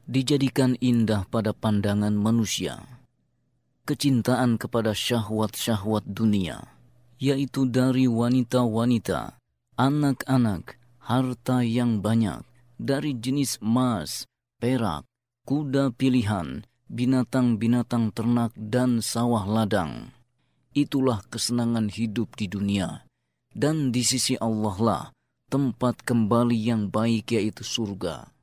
dijadikan indah pada pandangan manusia. Kecintaan kepada syahwat-syahwat dunia, yaitu dari wanita-wanita, anak-anak, harta yang banyak, dari jenis emas, perak, kuda pilihan, binatang-binatang ternak dan sawah ladang. Itulah kesenangan hidup di dunia. Dan di sisi Allah lah tempat kembali yang baik, yaitu surga.